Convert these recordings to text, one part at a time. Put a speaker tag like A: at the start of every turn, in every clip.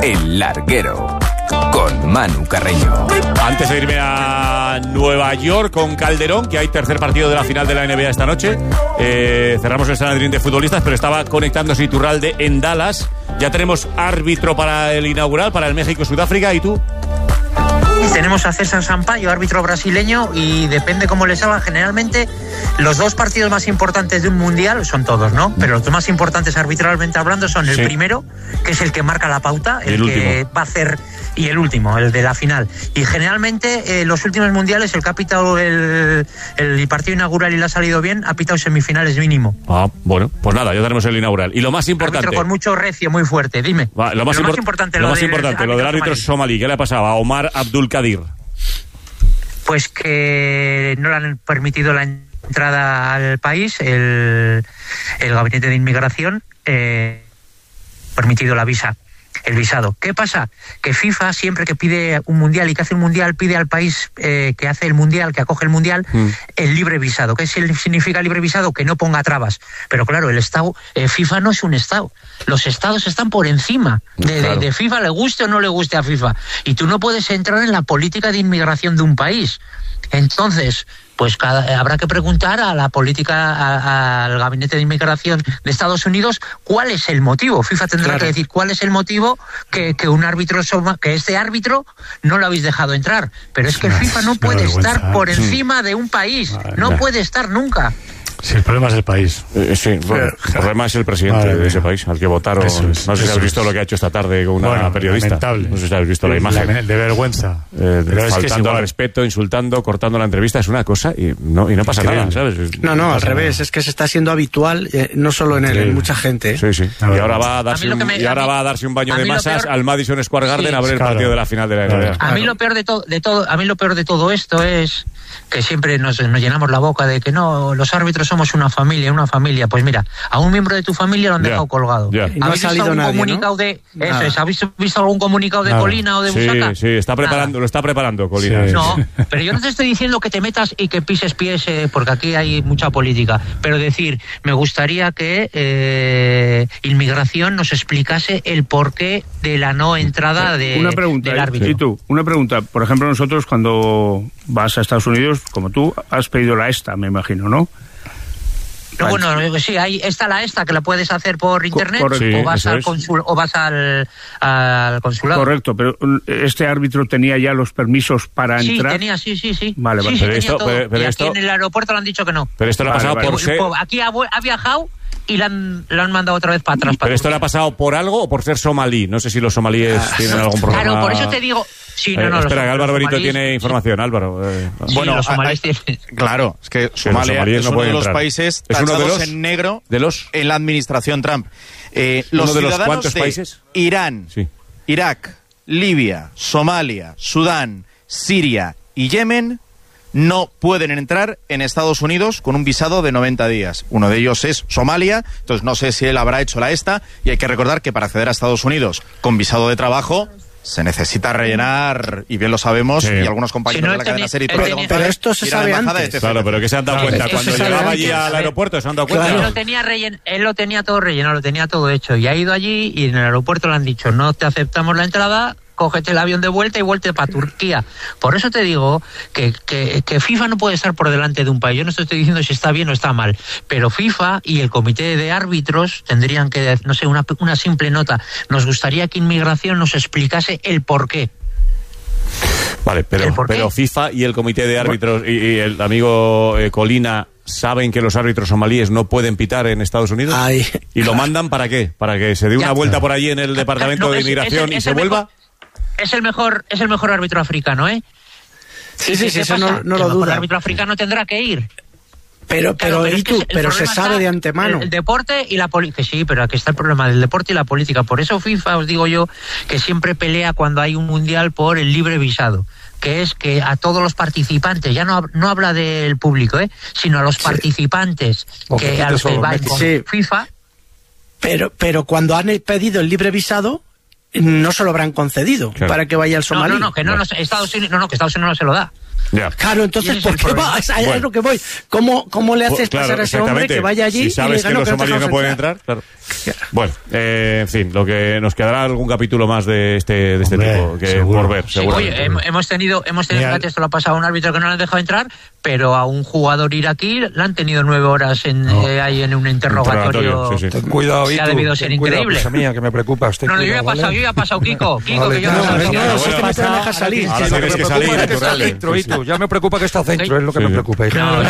A: El Larguero, con Manu Carreño.
B: Antes de irme a Nueva York con Calderón, que hay tercer partido de la final de la NBA esta noche, cerramos el Sanedrín de futbolistas, pero estaba conectándose Iturralde en Dallas. Ya tenemos árbitro para el inaugural, para el México-Sudáfrica, ¿y tú?
C: Tenemos a César Sampaio, árbitro brasileño, y depende cómo le salga. Generalmente los dos partidos más importantes de un mundial son todos, ¿no? Pero los dos más importantes arbitralmente hablando son el primero, que es el que marca la pauta, el que va a hacer, y el último, el de la final. Y generalmente los últimos mundiales, el que ha pitado el partido inaugural y le ha salido bien, ha pitado semifinales mínimo.
B: Ah, bueno, pues nada, ya tenemos el inaugural. Y lo más importante...
C: Árbitro con mucho recio, muy fuerte, dime.
B: Lo más importante, lo del árbitro somalí. ¿Qué le ha pasado a Omar Abdulkadir?
C: Pues que no le han permitido la entrada al país, el gabinete de inmigración permitido el visado. ¿Qué pasa? Que FIFA, siempre que pide un mundial y que hace un mundial, pide al país que hace el mundial, que acoge el mundial, el libre visado. ¿Qué significa libre visado? Que no ponga trabas. Pero claro, el Estado, FIFA no es un Estado. Los Estados están por encima de FIFA, le guste o no le guste a FIFA. Y tú no puedes entrar en la política de inmigración de un país. Entonces, pues habrá que preguntar a la política, al gabinete de inmigración de Estados Unidos, cuál es el motivo. FIFA tendrá que decir cuál es el motivo que un árbitro, que este árbitro no lo habéis dejado entrar. Pero es que el FIFA no puede estar por encima de un país. No puede estar nunca.
D: Sí, el problema es el país.
B: Sí, bueno, el problema es el presidente de ese país, al que votaron. No sé si habéis visto lo que ha hecho esta tarde con una periodista.
D: Lamentable.
B: No sé si habéis visto la imagen.
D: De vergüenza.
B: Faltando al respeto, insultando, cortando la entrevista, es una cosa y no pasa nada, ¿sabes?
E: No, al revés, es que se está haciendo habitual, no solo en él, en mucha gente.
B: Sí. Y ahora va a darse un baño de masas al Madison Square Garden a ver el partido de la final de la NBA.
C: A mí lo peor de todo esto es que siempre nos llenamos la boca de que no, los árbitros somos una familia. Pues mira, a un miembro de tu familia lo han dejado colgado.
E: Y no ha salido nadie,
C: comunicado, ¿no? ¿Habéis visto algún comunicado de Colina o de Busaca?
B: Sí, lo está preparando Colina.
C: Sí. No, pero yo no te estoy diciendo que te metas y que pises pies, porque aquí hay mucha política, pero decir, me gustaría que Inmigración nos explicase el porqué de la no entrada del árbitro.
F: ¿Y tú? Una pregunta, por ejemplo, nosotros cuando vas a Estados Unidos, como tú, has pedido la ESTA, me imagino, ¿no?
C: No, bueno, sí, ahí está la ESTA, que la puedes hacer por internet, o vas al consulado.
F: Correcto, pero este árbitro tenía ya los permisos para entrar.
C: Sí.
F: Vale.
C: Sí, pero esto, aquí en el aeropuerto le han dicho que no.
B: Pero esto le ha pasado por ser...
C: Aquí ha viajado y la han mandado otra vez para atrás.
B: ¿Pero esto le ha pasado por algo o por ser somalí? No sé si los somalíes tienen algún problema.
C: Claro, por eso te digo...
B: Espera, que Álvaro Benito tiene información, Álvaro.
G: Bueno,
C: los somalíes tienen...
G: Claro, es que Somalia es uno de los países tachados en negro en la administración Trump.
B: ¿Uno de los cuántos países?
G: Irán, Irak, Libia, Somalia, Sudán, Siria y Yemen no pueden entrar en Estados Unidos con un visado de 90 días. Uno de ellos es Somalia, entonces no sé si él habrá hecho la ESTA, y hay que recordar que para acceder a Estados Unidos con visado de trabajo se necesita rellenar, y bien lo sabemos, y algunos compañeros de la cadena SER y
E: pero esto se sabe antes.
B: Claro, pero que se han dado cuenta cuando llegaba allí al aeropuerto, se han dado cuenta.
C: Él lo tenía todo rellenado, lo tenía todo hecho, y ha ido allí y en el aeropuerto le han dicho, no te aceptamos la entrada, cógete el avión de vuelta y vuelve para Turquía. Por eso te digo que FIFA no puede estar por delante de un país. Yo no estoy diciendo si está bien o está mal, pero FIFA y el comité de árbitros tendrían que, no sé, una simple nota. Nos gustaría que Inmigración nos explicase el porqué.
B: Vale, pero FIFA y el comité de árbitros y el amigo Colina saben que los árbitros somalíes no pueden pitar en Estados Unidos. ¿Y lo mandan para qué? ¿Para que se dé una vuelta por allí en el departamento de inmigración y se vuelva?
C: Es el mejor árbitro africano, ¿eh?
E: Sí, eso no lo dudo.
C: El árbitro africano tendrá que ir.
E: Pero se sabe de antemano.
C: El deporte y la política. Sí, pero aquí está el problema del deporte y la política. Por eso FIFA, os digo yo, que siempre pelea cuando hay un mundial por el libre visado. Que es que a todos los participantes, ya no habla del público, sino a los participantes que a los que va con FIFA.
E: Pero cuando han pedido el libre visado, no se lo habrán concedido para que vaya al Somalí.
C: Que Estados Unidos no se lo da.
E: Claro, entonces, ¿por qué va? Es lo que voy. ¿Cómo le haces pasar a ese hombre que vaya allí?
B: Si sabes que los somalíes no pueden entrar, claro. Bueno, en fin, lo que nos quedará algún capítulo más de este tipo que por ver, seguro.
C: Oye, hemos tenido fíjate, esto lo ha pasado a un árbitro que no le han dejado entrar, pero a un jugador iraquí le han tenido 9 horas ahí en un interrogatorio.
B: Sí.
H: Ten cuidado,
C: que ha debido ser increíble.
H: Cosa mía, que me preocupa.
C: No, yo ya he pasado, Kiko, que yo
E: no, me deja salir.
B: Ahora tienes que salir,
H: Ya me preocupa que está centro, es lo que me preocupa.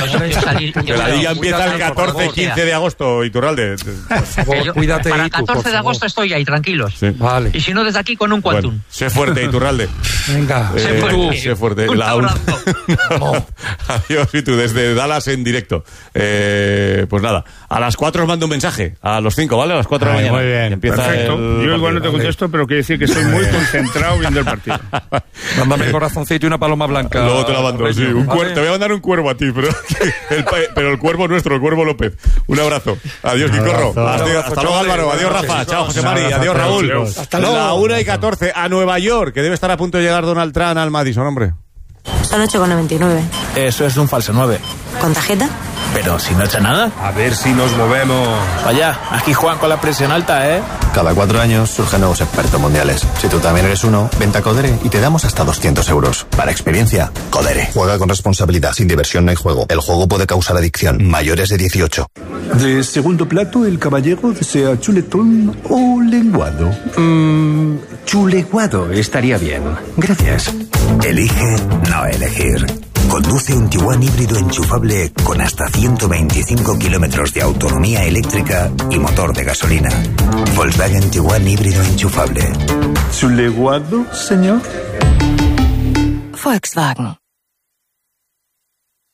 B: La liga empieza el 14-15 de agosto, Iturralde.
H: Por favor, cuídate.
C: Para el 14 de agosto estoy ahí, tranquilos.
H: Vale.
C: Y si no, desde aquí con un quantum.
B: Sé fuerte, Iturralde.
H: Venga.
B: Sé fuerte.
C: Un abrazo.
B: Adiós, y tú, desde Dallas en directo. Pues nada, a las 4 os mando un mensaje. A los 5, ¿vale? A las 4 de la mañana.
D: Muy bien.
F: Perfecto. Yo igual no te contesto, pero quiere decir que estoy muy concentrado viendo el partido.
H: Mándame el corazoncito y una paloma blanca.
B: Luego te la mando, sí. Te voy a mandar un cuervo a ti, pero el cuervo nuestro, el cuervo López. Un abrazo. Adiós, Quicorro. Hasta luego, Álvaro. Adiós, Rafa. Chao, José Mari. Adiós, Raúl.
E: Hasta luego.
B: La 1:14 a Nueva York, que debe estar a punto de llegar Donald Trump al Madison, hombre.
I: Son 8,99.
J: Eso es un falso 9.
I: ¿Con tarjeta?
J: Pero si no echa nada.
K: A ver si nos movemos.
J: Vaya, aquí Juan con la presión alta, ¿eh?
L: Cada 4 años surgen nuevos expertos mundiales. Si tú también eres uno, vente a Codere y te damos hasta 200 euros. Para experiencia, Codere. Juega con responsabilidad. Sin diversión no hay juego. El juego puede causar adicción. Mayores de 18.
M: De segundo plato, el caballero desea chuletón o lenguado. Chuleguado estaría bien. Gracias.
N: Elige no elegir. Conduce un Tiguan híbrido enchufable con hasta 125 kilómetros de autonomía eléctrica y motor de gasolina. Volkswagen Tiguan híbrido enchufable.
M: ¿Chuleguado, señor?
I: Volkswagen.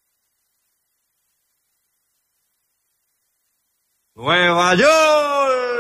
K: Nueva York.